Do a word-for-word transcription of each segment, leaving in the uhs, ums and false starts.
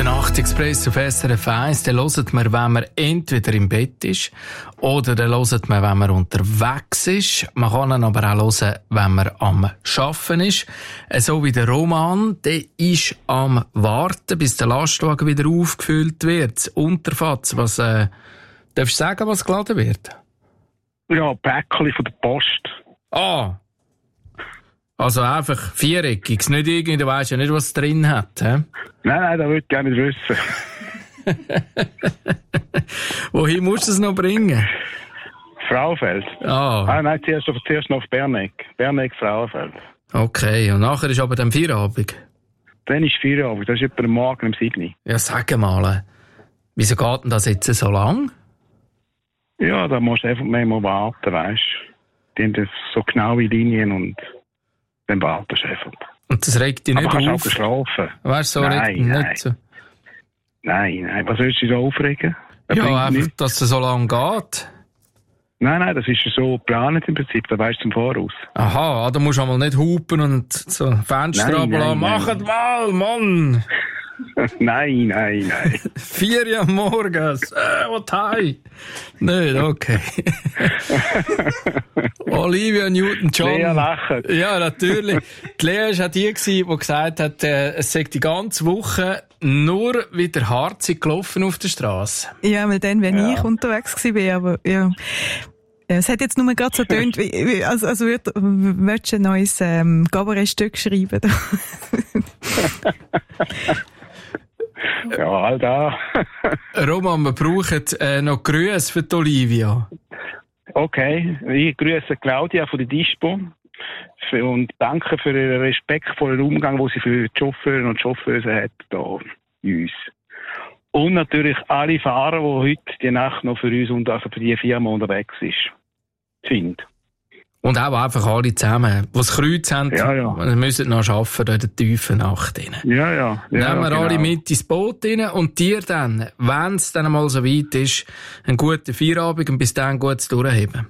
Der Nacht-Express auf S R F eins, den hört man, wenn man entweder im Bett ist oder den hört man, wenn man unterwegs ist. Man kann ihn aber auch hören, wenn man am Arbeiten ist. So wie der Roman, der ist am Warten, bis der Lastwagen wieder aufgefüllt wird. Das Unterfatz, was, äh, darfst du sagen, was geladen wird? Ja, Päckchen von der Post. Ah. Also einfach viereckiges, nicht irgendwie, du weisst ja nicht, was es drin hat, hä? Nein, nein, das würde ich gerne nicht wissen. Wohin musst du es noch bringen? Frauenfeld. Ah. Ah, nein, zuerst, zuerst noch auf Berneck. Berneck, Frauenfeld. Okay, und nachher ist aber dann Feierabend? Dann ist Feierabend, das ist etwa am Morgen im Signi. Ja, sag mal, wieso geht denn das jetzt so lang? Ja, da musst du einfach manchmal warten, weißt du. Die haben das so genaue Linien und dann wartest du einfach. Und das regt dich nicht aber auf? kannst auch schlafen. Weißt du, so nein, regt dich nein. nicht so. Nein, nein, was willst du dich so aufregen? Das ja, einfach, nicht. dass es so lang geht. Nein, nein, das ist so geplant im Prinzip, das weisst du im Voraus. Aha, da musst du einmal nicht hupen und so Fenster runterlassen. Macht mal, Mann! Nein, nein, nein. Vier Uhr am Morgen. Äh, was hei? Nicht, okay. Olivia Newton-John. Lea lacht. Ja, natürlich. Die Lea war auch die, die gesagt hat, äh, es sei die ganze Woche nur wieder hart gelaufen auf der Straße. Ja, weil dann, wenn Ja. ich unterwegs war, aber ja. Es hat jetzt nur gerade so getönt, wie, wie, also, also würd, würdest du ein neues ähm, Cabaret-Stück schreiben? Ja, all da. Roman, wir brauchen äh, noch Grüße für die Olivia. Okay, ich grüße Claudia von der Dispo für, und danke für ihren respektvollen Umgang, den sie für die Chauffeure und Chauffeure hat hier bei uns. Und natürlich alle Fahrer, die heute die Nacht noch für uns und also für die Firma unterwegs ist, sind. Und auch einfach alle zusammen, die das Kreuz haben, Ja, ja. müssen noch arbeiten in der tiefen Nacht. Ja, ja. ja Nehmen wir genau. alle mit ins Boot rein und dir dann, wenn es dann mal so weit ist, einen guten Feierabend und bis dann gutes Durchheben.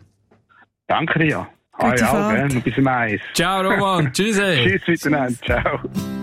Danke dir. Ah Gute ja, Fahrt. gell? Bis zum Eis. Ciao Roman, tschüss. Tschüss miteinander, ciao.